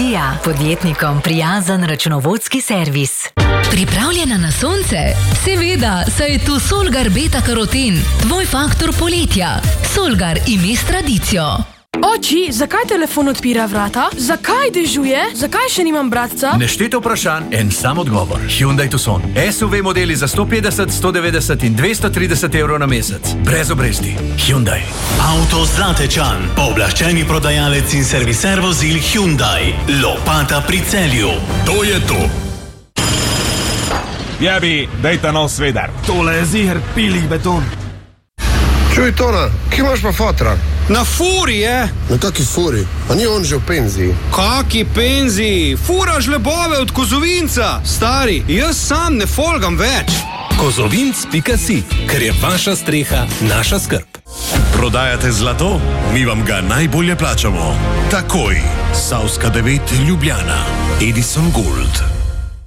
Energija, podjetnikom prijazen računovodski servis. Pripravljena na sonce? Seveda, saj je tu Solgar Beta Karoten, tvoj faktor poletja. Solgar, ime s tradicijo. Oči, zakaj telefon odpira vrata? Zakaj dežuje? Zakaj še nimam bratca? Neštete vprašanj, en sam odgovor. Hyundai Tucson. SUV modeli za 150, 190 in 230 evrov na mesec. Brez obresti. Hyundai. Avto Zlatečan. Pooblaščeni prodajalec in serviser vozil Hyundai. Lopata pri Celju. To je to. Jebi, dejta nov svedar. Tole je ziher pilih beton. Čuj, Tona, kje imaš pa fotra? Na furi je. Na kaki furi? A ni on že v penziji? Kaki penziji? Furaš lebove od Kozovinca. Stari, jaz sam ne folgam več. Kozovinc.si, ker je vaša streha naša skrb. Prodajate zlato? Mi vam ga najbolje plačamo. Takoj. Savska 9 Ljubljana. Edison Gold.